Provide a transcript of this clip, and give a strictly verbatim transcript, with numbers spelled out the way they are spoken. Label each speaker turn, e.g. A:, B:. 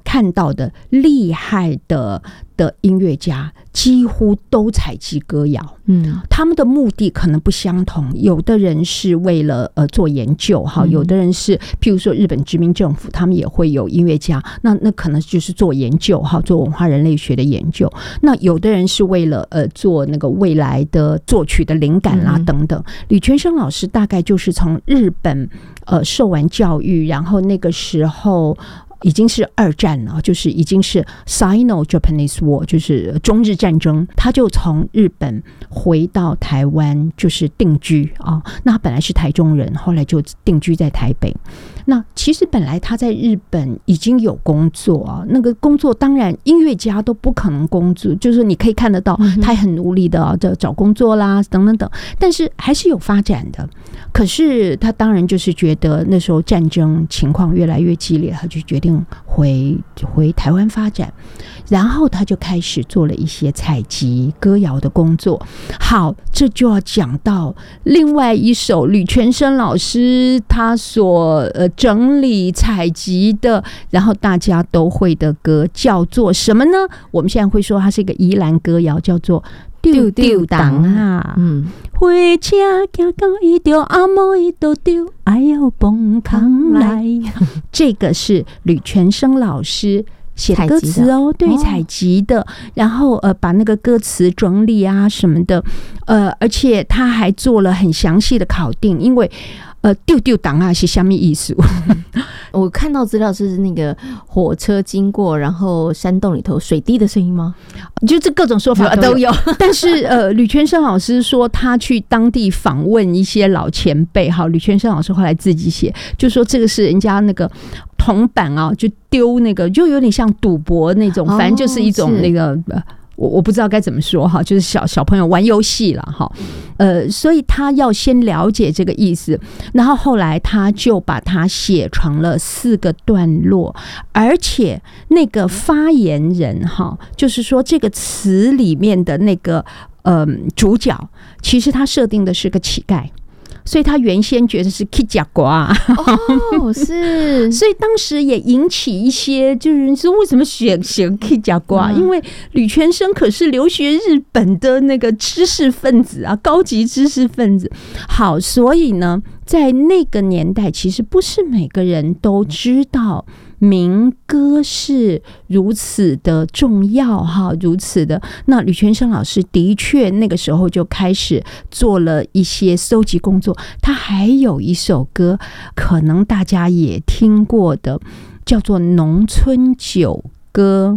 A: 看到的厉害的的音乐家几乎都采集歌谣，嗯，他们的目的可能不相同，有的人是为了呃做研究哈，有的人是譬如说日本殖民政府，他们也会有音乐家，那那可能就是做研究哈，做文化人类学的研究。那有的人是为了呃做那个未来的作曲的灵感啦等等。吕全生老师大概就是从日本呃受完教育，然后那个时候已经是二战了，就是已经是 Sino-Japanese War， 就是中日战争，他就从日本回到台湾，就是定居啊。那他本来是台中人，后来就定居在台北。那其实本来他在日本已经有工作啊，那个工作当然音乐家都不可能工作，就是你可以看得到他很努力的找工作啦等等等，但是还是有发展的。可是他当然就是觉得那时候战争情况越来越激烈，他就决定回回台湾发展，然后他就开始做了一些采集歌谣的工作。好，这就要讲到另外一首吕全生老师他所呃整理采集的，然后大家都会的歌，叫做什么呢？我们现在会说它是一个宜兰歌谣，叫做丢丢当啊，嗯，火车行到伊着阿嬷伊都丢，哎呦蹦扛来，这个是吕全生老师写的歌词哦，对，采集的，然后呃把那个歌词整理啊什么的，呃，而且他还做了很详细的考定，因为呃丢丢当啊是什么意思？
B: 我看到资料是那个火车经过，然后山洞里头水滴的声音吗？
A: 就这各种说法都有。但是呃，吕全生老师说他去当地访问一些老前辈，好，吕全生老师后来自己写，就说这个是人家那个铜板啊，就丢那个，就有点像赌博那种，反正就是一种那个。呃我我不知道该怎么说哈，就是小小朋友玩游戏了哈，呃，所以他要先了解这个意思，然后后来他就把它写成了四个段落，而且那个发言人哈，就是说这个词里面的那个呃主角，其实他设定的是个乞丐。所以他原先觉得是 K 甲瓜
B: 哦，是，
A: 所以当时也引起一些，就是说为什么选选 K 甲瓜？因为吕全生可是留学日本的那个知识分子啊，高级知识分子。好，所以呢，在那个年代，其实不是每个人都知道民歌是如此的重要哈，如此的。那吕全生老师的确那个时候就开始做了一些搜集工作。他还有一首歌，可能大家也听过的，叫做《农村酒歌》。